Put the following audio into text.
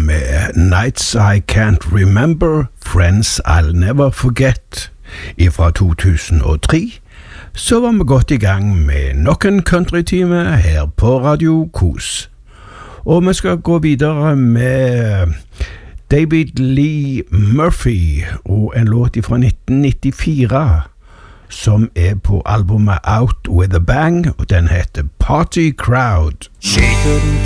med Nights I Can't Remember, Friends I'll Never Forget fra 2003, så var vi godt i gang med nok en countrytime her på Radio Kos. Og vi skal gå videre med David Lee Murphy og en låt fra 1994 som på albumet Out With A Bang, og den heter Party Crowd. She couldn't